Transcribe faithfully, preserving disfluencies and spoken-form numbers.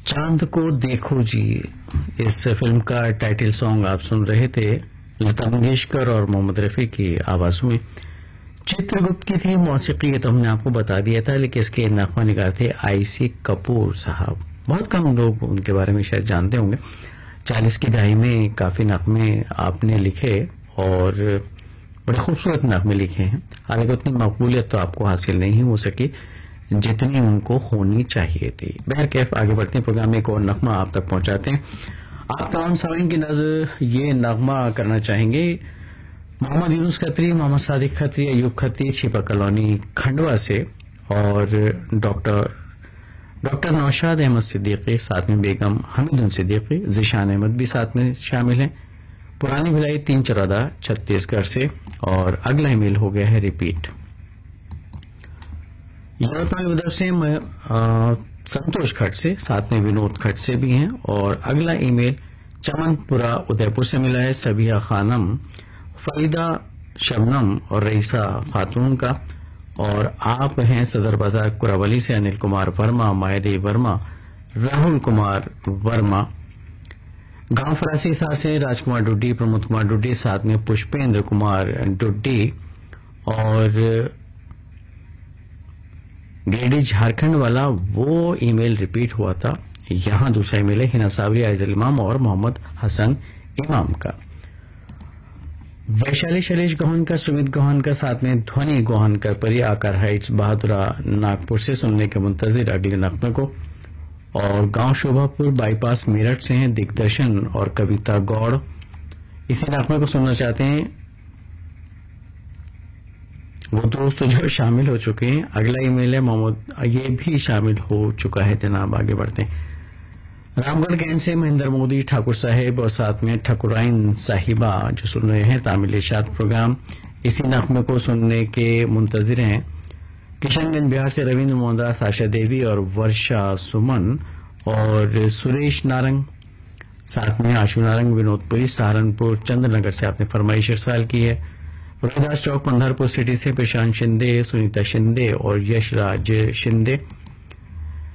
चांद को देखो जी, इस फिल्म का टाइटल सॉन्ग आप सुन रहे थे लता मंगेशकर और मोहम्मद रफी की आवाजों में। चित्रगुप्त की थी मौसीकी, ये तो हमने आपको बता दिया था, लेकिन इसके नगमा निगार थे आईसी कपूर साहब। बहुत कम लोग उनके बारे में शायद जानते होंगे। चालीस की दहाई में काफी नगमे आपने लिखे और बड़े खूबसूरत नगमे लिखे हैं। हालांकि उतनी मकबूलियत तो आपको हासिल नहीं हो सकी जितनी उनको होनी चाहिए थी। बहरकैफ आगे बढ़ते हैं, प्रोग्राम में एक और नगमा आप तक पहुंचाते हैं। आप तमाम सामीन की नजर ये नगमा करना चाहेंगे मोहम्मद यूनुस खत्री, मोहम्मद सादिक खत्री, अयूब खत्री, छिपा कॉलोनी खंडवा से, और डॉक्टर डॉक्टर नौशाद अहमद सिद्दीकी, साथ में बेगम हमीदुन सिद्दीकी, जिशान अहमद भी साथ में शामिल हैं। पुरानी भिलाई तीन चौदह छत्तीसगढ़ से, और अगला ईमेल हो गया है रिपीट। यवतमाल उधर से मैं आ, संतोष खट से, साथ में विनोद खट से भी हैं। और अगला ईमेल चमनपुरा उदयपुर से मिला है, सबिया खानम, फरीदा शबनम और रईसा खातून का। और आप हैं सदर बाजार कुरावली से अनिल कुमार वर्मा, मायादेवी वर्मा, राहुल कुमार वर्मा। गांव फरासी हिसार से राजकुमार डुड्डी, प्रमोद कुमार डुड्डी, साथ में पुष्पेंद्र कुमार डुड्डी। और गिरिडीह झारखंड वाला वो ईमेल रिपीट हुआ था, यहां दूसरा ईमेल है हिना सावरी, आइजल इमाम और मोहम्मद हसन इमाम का। वैशाली शैलेश गोहन का, सुमित गोहन का, साथ में ध्वनि गोहन कर परी, आकार हाइट्स बहादुरा नागपुर से सुनने के मुंतजिर अगले नगमे को। और गांव शोभापुर बाईपास मेरठ से हैं दिग्दर्शन और कविता गौड़, इसी नगमे को सुनना चाहते हैं वो दोस्त जो शामिल हो चुके हैं। अगला ईमेल है मोहम्मद, ये भी शामिल हो चुका है जनाब। आगे बढ़ते हैं, रामगढ़ कैंट से महेंद्र मोदी ठाकुर साहेब और साथ में ठकुराइन साहिबा जो सुन रहे हैं तामिल इरशाद प्रोग्राम, इसी नगमे को सुनने के मुंतजिर हैं। किशनगंज बिहार से रविंद्र मोहनदास, आशा देवी और वर्षा सुमन और सुरेश नारंग, साथ में आशु नारंग, विनोदपुरी सहारनपुर चंद्रनगर से आपने फरमाइश इरसाल की है। रोहिदास चौक पंधारपुर सिटी से प्रशांत शिंदे, सुनीता शिंदे और यशराज शिंदे।